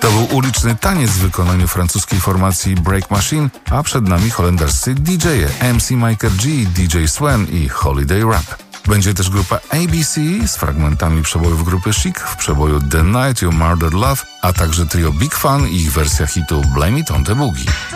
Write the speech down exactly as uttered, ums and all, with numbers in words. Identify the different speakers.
Speaker 1: To był uliczny taniec w wykonaniu francuskiej formacji Break Machine, a przed nami holenderscy D J e M C Michael G, D J Swen i Holiday Rap. Będzie też grupa A B C z fragmentami przebojów grupy Chic w przeboju The Night You Murdered Love, a także trio Big Fun i ich wersja hitu Blame It on the Boogie.